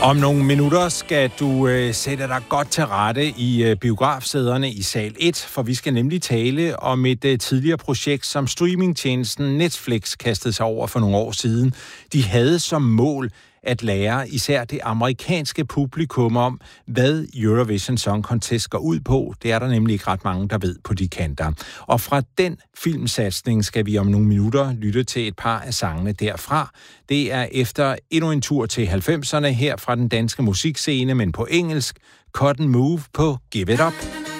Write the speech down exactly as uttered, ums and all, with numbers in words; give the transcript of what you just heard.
Om nogle minutter skal du øh, sætte dig godt til rette i øh, biografsæderne i sal et, for vi skal nemlig tale om et øh, tidligere projekt, som streamingtjenesten Netflix kastede sig over for nogle år siden. De havde som mål at lære især det amerikanske publikum om, hvad Eurovision Song Contest går ud på. Det er der nemlig ikke ret mange, der ved på de kanter. Og fra den filmsatsning skal vi om nogle minutter lytte til et par af sangene derfra. Det er efter endnu en tur til halvfemserne her fra den danske musikscene, men på engelsk, Cotton Move på Give It Up.